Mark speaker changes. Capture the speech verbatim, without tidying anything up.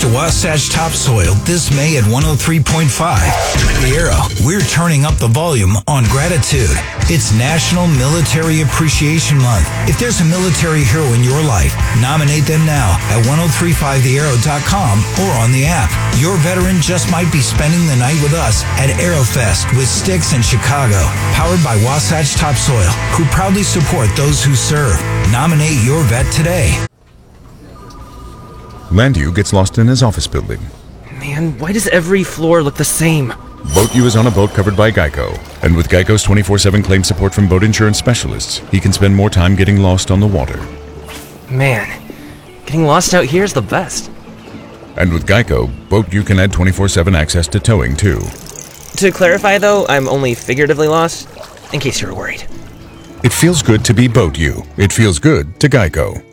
Speaker 1: to Wasatch Topsoil this May at one oh three point five. The Arrow, we're turning up the volume on gratitude. It's National Military Appreciation Month. If there's a military hero in your life, nominate them now at ten thirty-five the arrow dot com or on the app. Your veteran just might be spending the night with us at Aerofest with Styx in Chicago, powered by Wasatch Topsoil, who proudly support those who serve. Nominate your vet today.
Speaker 2: Landu gets lost in his office building.
Speaker 3: Man, why does every floor look the same?
Speaker 2: BoatU is on a boat covered by Geico, and with Geico's twenty-four seven claim support from boat insurance specialists, he can spend more time getting lost on the water.
Speaker 3: Man, getting lost out here is the best.
Speaker 2: And with Geico, BoatU can add twenty-four seven access to towing too.
Speaker 3: To clarify though, I'm only figuratively lost, in case you were worried.
Speaker 2: It feels good to be BoatU. It feels good to Geico.